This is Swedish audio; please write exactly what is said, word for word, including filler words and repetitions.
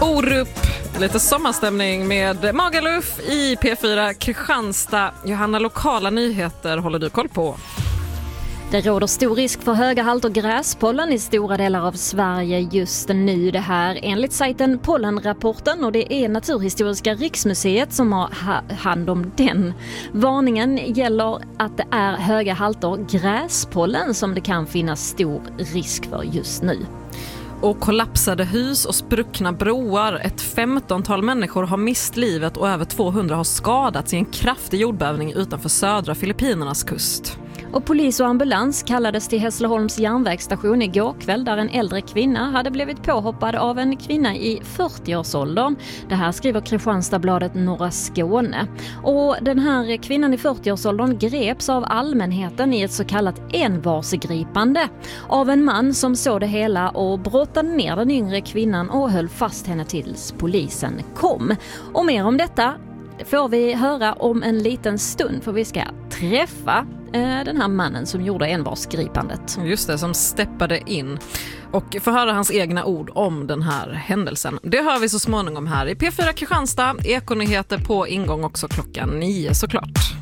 Orup, lite sommarstämning med Magaluf i P fyra Kristianstad. Johanna, lokala nyheter håller du koll på? Det råder stor risk för höga halter gräspollen i stora delar av Sverige just nu. Det här enligt sajten Pollenrapporten, och det är Naturhistoriska riksmuseet som har ha- hand om den. Varningen gäller att det är höga halter gräspollen som det kan finnas stor risk för just nu. Och kollapsade hus och spruckna broar. Ett femtontal människor har mist livet och över tvåhundra har skadats i en kraftig jordbävning utanför södra Filippinernas kust. Och polis och ambulans kallades till Hässleholms järnvägsstation igår kväll där en äldre kvinna hade blivit påhoppad av en kvinna i fyrtioårsåldern. Det här skriver Kristianstadsbladet Norra Skåne. Och den här kvinnan i fyrtioårsåldern greps av allmänheten i ett så kallat envarsgripande av en man som såg det hela och brottade ner den yngre kvinnan och höll fast henne tills polisen kom. Och mer om detta får vi höra om en liten stund, för vi ska träffa eh, den här mannen som gjorde envarsgripandet. Just det, som steppade in. Och få höra hans egna ord om den här händelsen. Det hör vi så småningom här i P fyra Kristianstad. Ekonyheter på ingång också klockan nio såklart.